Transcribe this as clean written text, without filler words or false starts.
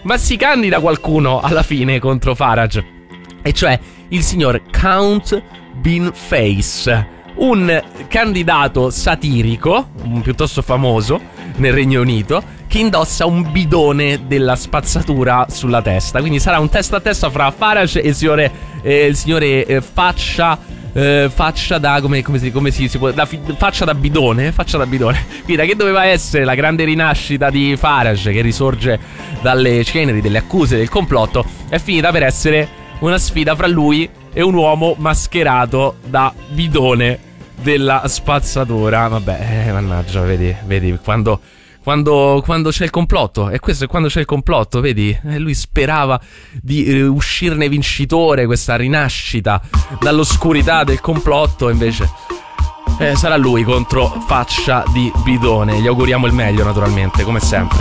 Ma si candida qualcuno alla fine contro Farage, e cioè il signor Count Beanface, un candidato satirico piuttosto famoso nel Regno Unito, che indossa un bidone della spazzatura sulla testa. Quindi sarà un testa a testa fra Farage e il signore faccia da come si può, faccia da bidone. Quindi da che doveva essere la grande rinascita di Farage, che risorge dalle ceneri delle accuse del complotto, è finita per essere una sfida fra lui e un uomo mascherato da bidone della spazzatura. Vabbè, mannaggia, vedi quando c'è il complotto, e questo è quando c'è il complotto, vedi? Lui sperava di uscirne vincitore, questa rinascita dall'oscurità del complotto, invece sarà lui contro faccia di bidone. Gli auguriamo il meglio, naturalmente, come sempre.